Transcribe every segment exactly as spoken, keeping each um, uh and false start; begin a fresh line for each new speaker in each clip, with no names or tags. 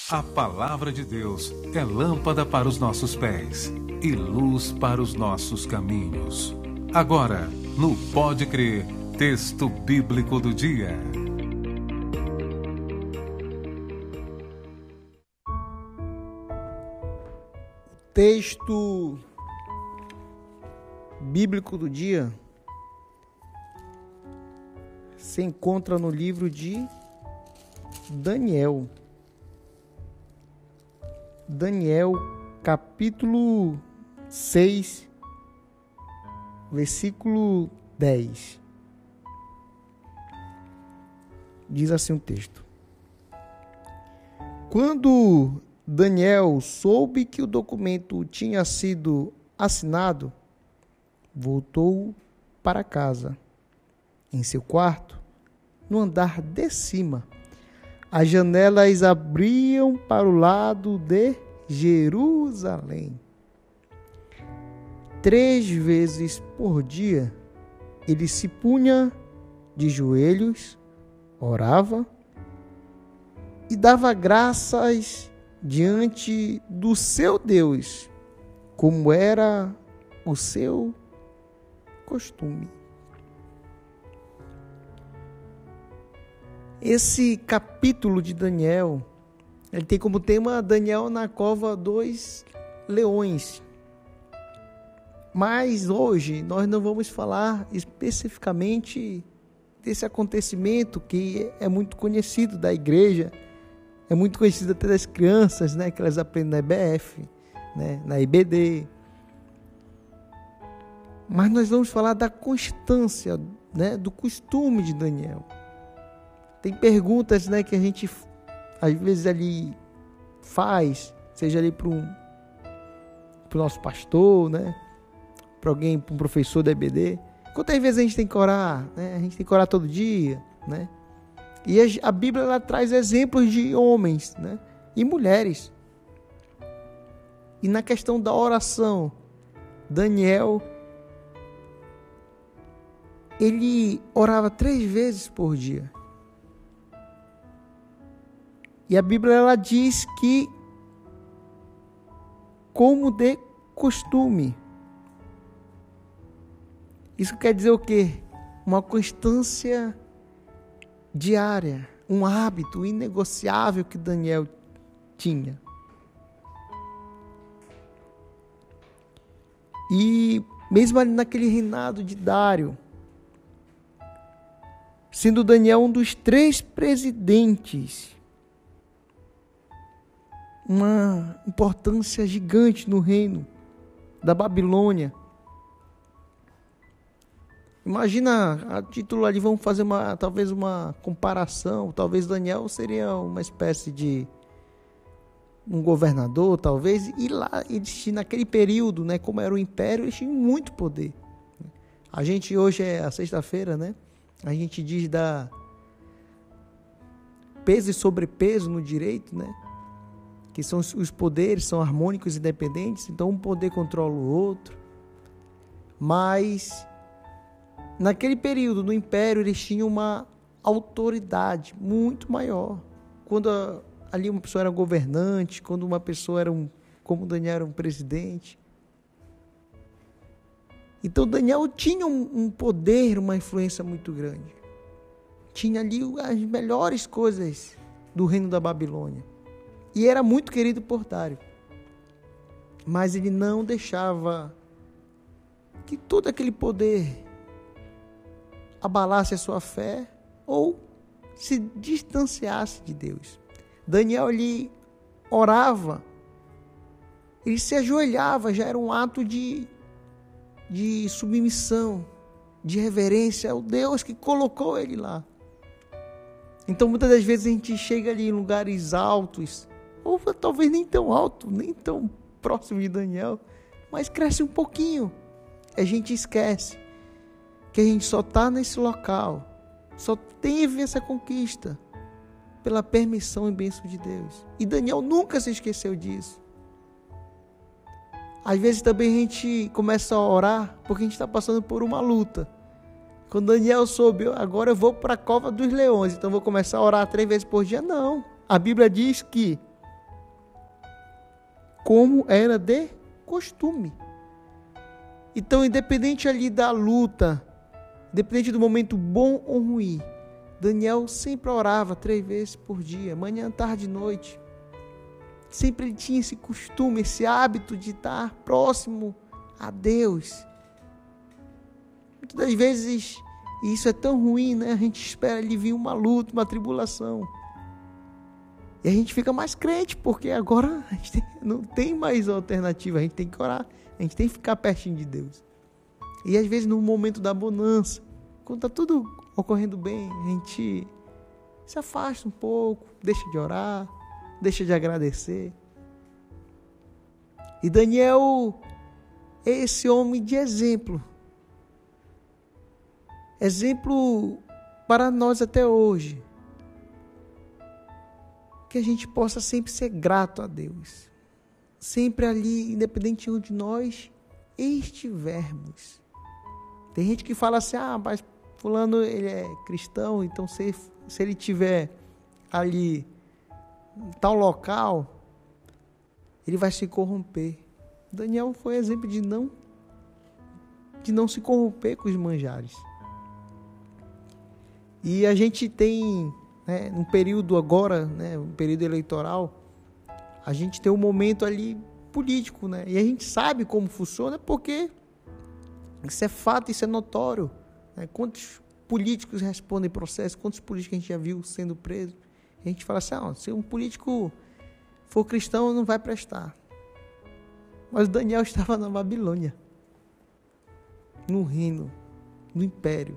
A palavra de Deus é lâmpada para os nossos pés e luz para os nossos caminhos. Agora, no Pode Crer, texto bíblico do dia.
O texto bíblico do dia se encontra no livro de Daniel. Daniel, capítulo seis, versículo dez. Diz assim o texto: Quando Daniel soube que o documento tinha sido assinado, voltou para casa. Em seu quarto, no andar de cima, as janelas abriam para o lado de Jerusalém. Três vezes por dia, ele se punha de joelhos, orava e dava graças diante do seu Deus, como era o seu costume. Esse capítulo de Daniel, ele tem como tema Daniel na cova dos leões. Mas hoje nós não vamos falar especificamente desse acontecimento que é muito conhecido da igreja, é muito conhecido até das crianças, né, que elas aprendem na I B F, né, na I B D. Mas nós vamos falar da constância, né, do costume de Daniel. Tem perguntas, né, que a gente às vezes ali faz, seja ali para um para o nosso pastor, né, para alguém, para um professor da I B D. Quantas vezes a gente tem que orar, né? A gente tem que orar todo dia, né? E a, a Bíblia ela traz exemplos de homens, né, e mulheres. E na questão da oração, Daniel, ele orava três vezes por dia. E a Bíblia ela diz que, como de costume. Isso quer dizer o quê? Uma constância diária, um hábito inegociável que Daniel tinha. E mesmo ali naquele reinado de Dário, sendo Daniel um dos três presidentes, uma importância gigante no reino da Babilônia. Imagina, a título ali, vamos fazer uma, talvez uma comparação, talvez Daniel seria uma espécie de um governador, talvez, e lá, eles, naquele período, né, como era o império, eles tinham muito poder. A gente, hoje é a sexta-feira, né, a gente diz da peso e sobrepeso no direito, né, que são os poderes, são harmônicos e independentes, então um poder controla o outro. Mas naquele período, no Império, eles tinham uma autoridade muito maior. Quando a, ali uma pessoa era um governante, quando uma pessoa era um, como Daniel era um presidente. Então Daniel tinha um, um poder, uma influência muito grande. Tinha ali as melhores coisas do reino da Babilônia. E era muito querido por Dário. Mas ele não deixava que todo aquele poder abalasse a sua fé ou se distanciasse de Deus. Daniel, ele orava, ele se ajoelhava, já era um ato de, de submissão, de reverência ao Deus que colocou ele lá. Então, muitas das vezes a gente chega ali em lugares altos, ou talvez nem tão alto, nem tão próximo de Daniel, mas cresce um pouquinho. A gente esquece que a gente só está nesse local, só teve essa conquista pela permissão e bênção de Deus. E Daniel nunca se esqueceu disso. Às vezes também a gente começa a orar porque a gente está passando por uma luta. Quando Daniel soube, agora eu vou para a cova dos leões, então vou começar a orar três vezes por dia. Não. A Bíblia diz que como era de costume. Então, independente ali da luta, independente do momento bom ou ruim, Daniel sempre orava três vezes por dia, manhã, tarde e noite. Sempre ele tinha esse costume, esse hábito de estar próximo a Deus. Muitas das vezes, e isso é tão ruim, né? A gente espera ele vir uma luta, uma tribulação. E a gente fica mais crente, porque agora a gente tem, não tem mais alternativa. A gente tem que orar, a gente tem que ficar pertinho de Deus. E às vezes no momento da bonança, quando está tudo ocorrendo bem, a gente se afasta um pouco, deixa de orar, deixa de agradecer. E Daniel é esse homem de exemplo. Exemplo para nós até hoje. Que a gente possa sempre ser grato a Deus. Sempre ali, independente de onde nós estivermos. Tem gente que fala assim, ah, mas fulano ele é cristão, então se, se ele tiver ali em tal local, ele vai se corromper. Daniel foi exemplo de não, de não se corromper com os manjares. E a gente tem, né, um período agora, né, um período eleitoral, a gente tem um momento ali político, né? E a gente sabe como funciona porque isso é fato, isso é notório. Né? Quantos políticos respondem processo, quantos políticos a gente já viu sendo presos? A gente fala assim, ah, se um político for cristão, não vai prestar. Mas Daniel estava na Babilônia, no reino, no império.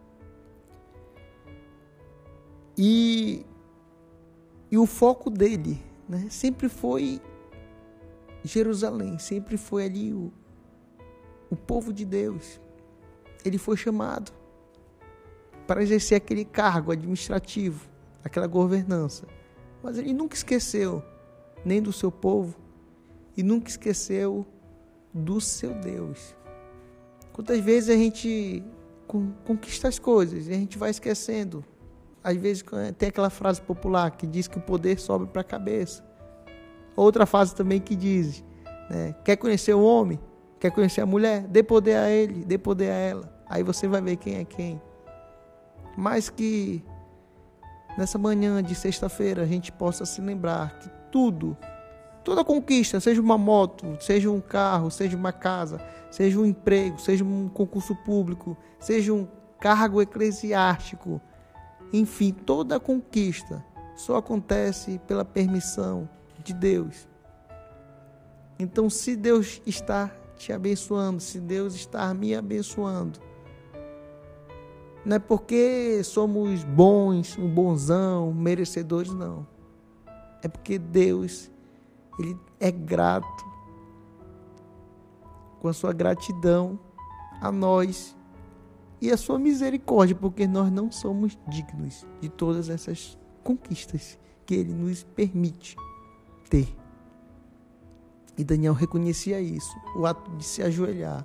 E, e o foco dele, né, sempre foi Jerusalém, sempre foi ali o, o povo de Deus. Ele foi chamado para exercer aquele cargo administrativo, aquela governança. Mas ele nunca esqueceu nem do seu povo e nunca esqueceu do seu Deus. Quantas vezes a gente conquista as coisas e a gente vai esquecendo. Às vezes tem aquela frase popular que diz que o poder sobe para a cabeça. Outra frase também que diz, né, quer conhecer o homem? Quer conhecer a mulher? Dê poder a ele, dê poder a ela. Aí você vai ver quem é quem. Mas que nessa manhã de sexta-feira a gente possa se lembrar que tudo, toda conquista, seja uma moto, seja um carro, seja uma casa, seja um emprego, seja um concurso público, seja um cargo eclesiástico, enfim, toda conquista só acontece pela permissão de Deus. Então, se Deus está te abençoando, se Deus está me abençoando, não é porque somos bons, um bonzão, merecedores, não. É porque Deus, Ele é grato, com a sua gratidão a nós e a sua misericórdia, porque nós não somos dignos de todas essas conquistas que Ele nos permite ter. E Daniel reconhecia isso. O ato de se ajoelhar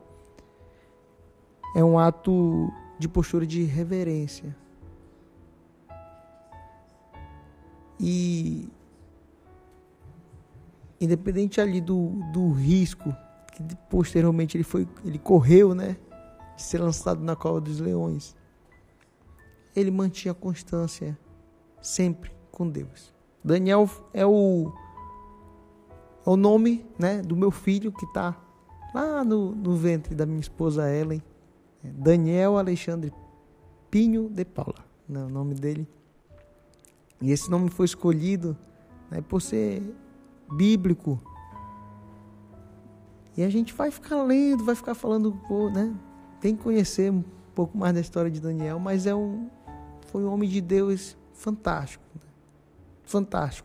é um ato de postura de reverência. E independente ali do, do risco que posteriormente ele foi, ele correu, né, de ser lançado na cova dos leões, ele mantinha a constância sempre com Deus. Daniel é o É o nome, né, do meu filho que está lá no, no ventre da minha esposa Ellen. Daniel Alexandre Pinho de Paula, né, o nome dele. E esse nome foi escolhido, né, por ser bíblico. E a gente vai ficar lendo, vai ficar falando, pô, né? Tem que conhecer um pouco mais da história de Daniel, mas é um, foi um homem de Deus fantástico. Né? Fantástico.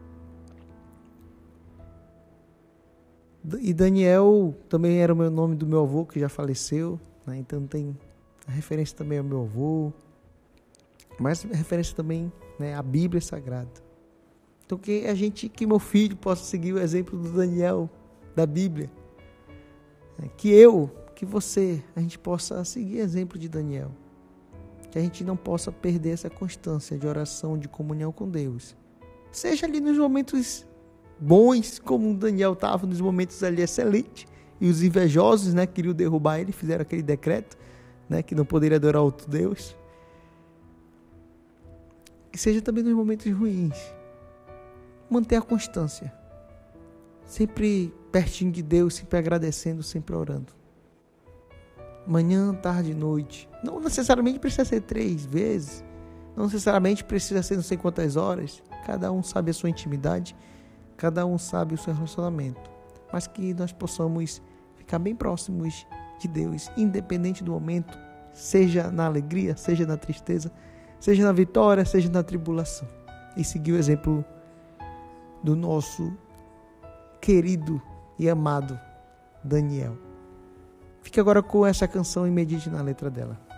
E Daniel também era o meu nome do meu avô, que já faleceu, né? Então tem a referência também ao meu avô, mas a referência também, né, à Bíblia Sagrada. Então que a gente, que meu filho possa seguir o exemplo do Daniel, da Bíblia, que eu, que você, a gente possa seguir o exemplo de Daniel, que a gente não possa perder essa constância de oração, de comunhão com Deus, seja ali nos momentos bons, como Daniel estava nos momentos ali excelentes, e os invejosos, né, queriam derrubar ele, fizeram aquele decreto, né, que não poderia adorar outro Deus. Que seja também nos momentos ruins. Manter a constância. Sempre pertinho de Deus, sempre agradecendo, sempre orando. Manhã, tarde e noite. Não necessariamente precisa ser três vezes. Não necessariamente precisa ser não sei quantas horas. Cada um sabe a sua intimidade. Cada um sabe o seu relacionamento. Mas que nós possamos ficar bem próximos de Deus, independente do momento, seja na alegria, seja na tristeza, seja na vitória, seja na tribulação. E seguir o exemplo do nosso querido e amado Daniel. Fique agora com essa canção e medite na letra dela.